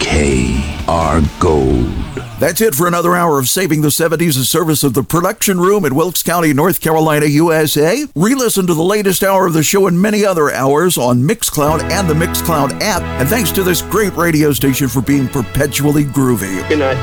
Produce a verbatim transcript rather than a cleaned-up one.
K are gold. That's it for another hour of Saving the seventies, a service of the production room in Wilkes County, North Carolina, U S A. Re-listen to the latest hour of the show and many other hours on Mixcloud and the Mixcloud app. And thanks to this great radio station for being perpetually groovy. Good night.